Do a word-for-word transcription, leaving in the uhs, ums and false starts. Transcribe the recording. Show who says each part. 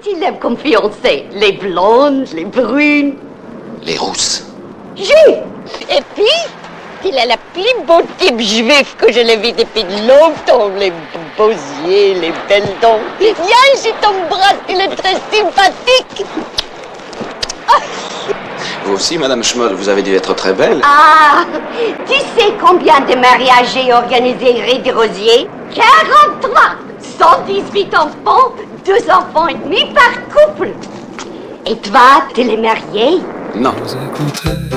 Speaker 1: il aime comme fiancée? Les blondes, les brunes?
Speaker 2: Les rousses.
Speaker 1: Juif! Et puis, il a la plus beau type juif que je l'ai vu depuis longtemps. Les beaux yeux, les belles dents. Viens, je t'embrasse, il est très sympathique.
Speaker 2: Vous aussi, Madame Schmoll, vous avez dû être très belle.
Speaker 1: Ah, tu sais combien de mariages j'ai organisé rue des Rosiers? quarante-trois, cent dix-huit enfants, deux enfants et demi par couple. Et toi, tu l'es marié?
Speaker 2: Non.